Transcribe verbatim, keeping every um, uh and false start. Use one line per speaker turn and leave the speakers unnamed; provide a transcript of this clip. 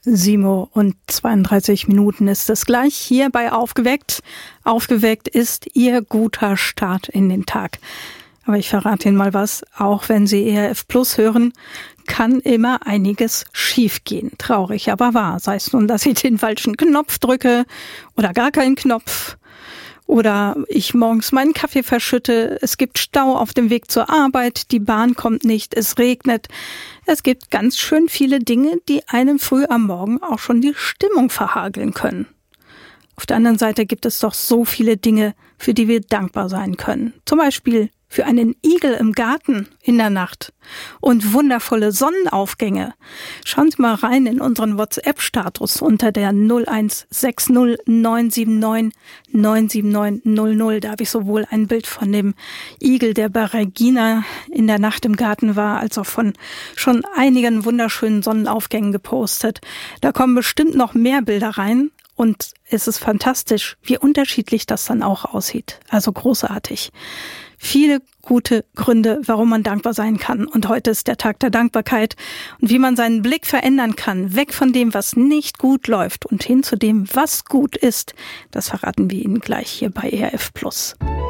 sieben Uhr und zweiunddreißig Minuten ist es gleich hier bei Aufgeweckt. Aufgeweckt ist Ihr guter Start in den Tag. Aber ich verrate Ihnen mal was, auch wenn Sie E R F Plus hören, kann immer einiges schiefgehen. Traurig, aber wahr. Sei es nun, dass ich den falschen Knopf drücke oder gar keinen Knopf. Oder ich morgens meinen Kaffee verschütte, es gibt Stau auf dem Weg zur Arbeit, die Bahn kommt nicht, es regnet. Es gibt ganz schön viele Dinge, die einem früh am Morgen auch schon die Stimmung verhageln können. Auf der anderen Seite gibt es doch so viele Dinge, für die wir dankbar sein können. Zum Beispiel für einen Igel im Garten in der Nacht und wundervolle Sonnenaufgänge. Schauen Sie mal rein in unseren WhatsApp-Status unter der null eins sechs null neun sieben neun neun sieben neun null null. Da habe ich sowohl ein Bild von dem Igel, der bei Regina in der Nacht im Garten war, als auch von schon einigen wunderschönen Sonnenaufgängen gepostet. Da kommen bestimmt noch mehr Bilder rein. Und es ist fantastisch, wie unterschiedlich das dann auch aussieht. Also großartig. Viele gute Gründe, warum man dankbar sein kann. Und heute ist der Tag der Dankbarkeit. Und wie man seinen Blick verändern kann, weg von dem, was nicht gut läuft und hin zu dem, was gut ist, das verraten wir Ihnen gleich hier bei E R F Plus.